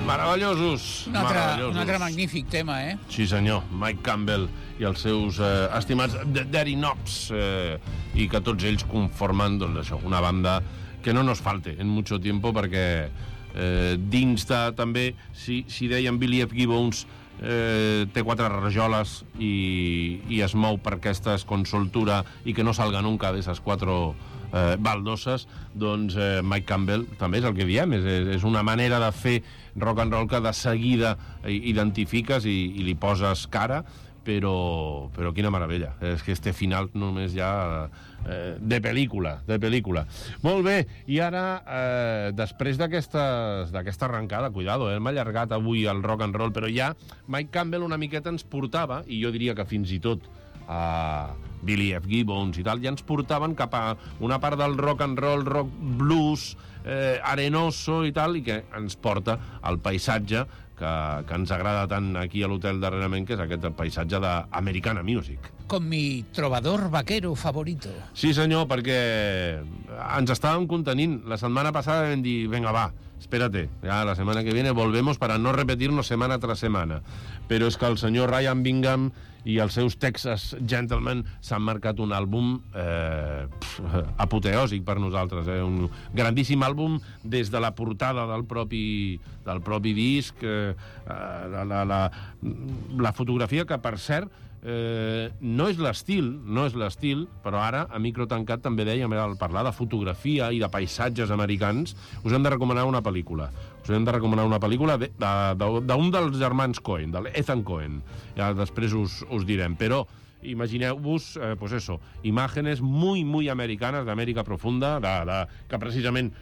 Meravellosos. Un altre magnífic tema, eh? Sí, senyor. Mike Campbell i els seus estimats Dirty Knobs, i que tots ells conformen, doncs això, una banda que no nos falte en mucho tiempo, perquè dins de, també, si deien Billy F. Gibbons, té 4 rajoles i es mou per aquesta esconsoltura i que no salga nunca de esas 4 baldoses, doncs Mike Campbell també és el que diem, és una manera de fer rock and roll que de seguida identifiques i li poses cara, però quina meravella, és que este final només ja de pel·lícula. Molt bé, i ara després d'aquesta arrencada, cuidado, hem allargat avui el rock and roll, però ja Mike Campbell una miqueta ens portava, i jo diria que fins i tot a Billy F. Gibbons i tal, ja ens portaven cap a una part del rock and roll, rock blues, arenoso i tal, i que ens porta al paisatge que ens agrada tant aquí a l'hotel darrerament, que és aquest paisatge d'Americana Music. Com mi trovador vaquero favorito. Sí, senyor, perquè ens estàvem contenint. La setmana passada vam dir, venga, va, espérate, ya la semana que viene volvemos para no repetirnos semana tras semana. Però és que el senyor Ryan Bingham i els seus Texas Gentlemen s'han marcat un àlbum apoteòsic per nosaltres, un grandíssim àlbum des de la portada del propi disc, la fotografia, que per cert no és l'estil, però ara a micro tancat també dèiem, al parlar de fotografia i de paisatges americans, us hem de recomanar una pel·lícula. D'un dels germans Coen, de l'Ethan Coen. Ja després us direm, però imagineu-vos, pues eso, imágenes muy, muy americanas, d'Amèrica profunda, que precisament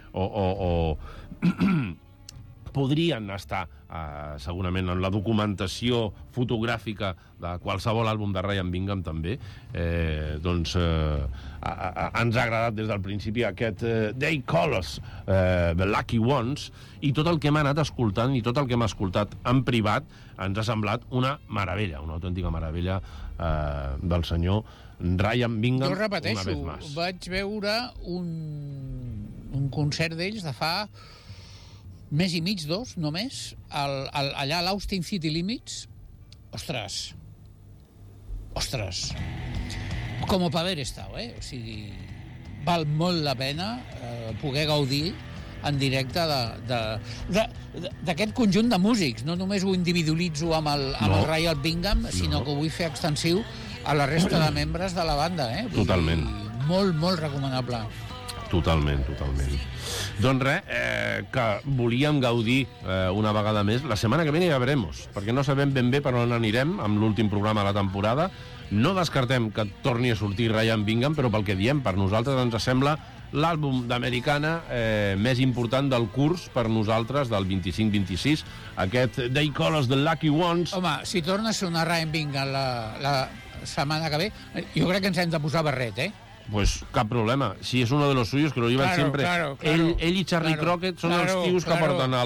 podrien estar segurament en la documentació fotogràfica de qualsevol àlbum de Ryan Bingham també. Ens ha agradat des del principi aquest They Call Us The Lucky Ones, i tot el que hem anat escoltant i tot el que hem escoltat en privat ens ha semblat una meravella, una autèntica meravella del senyor Ryan Bingham. Jo repeteixo, vaig veure un concert d'ells de fa mes i mig, 2, només, allà a l'Austin City Limits. Ostres, com per haver estat, o sigui, val molt la pena poder gaudir en directe d'aquest conjunt de músics. No només ho individualitzo amb el Ryan Bingham, sinó que ho vull fer extensiu a la resta de membres de la banda. Totalment. Molt, molt recomanable. Totalment. Doncs res, que volíem gaudir una vegada més. La setmana que viene ja veremos, perquè no sabem ben bé per on anirem amb l'últim programa de la temporada. No descartem que torni a sortir Ryan Bingham, però pel que diem, per nosaltres ens sembla l'àlbum d'Americana més important del curs per nosaltres, del 25-26, aquest They Call Us The Lucky Ones. Home, si torna a sonar Ryan Bingham la setmana que ve, jo crec que ens hem de posar barret, Pues cap problema. Si es uno de los suyos, que lo llevan siempre. Claro. Él y Charlie Crockett son los tíos que portan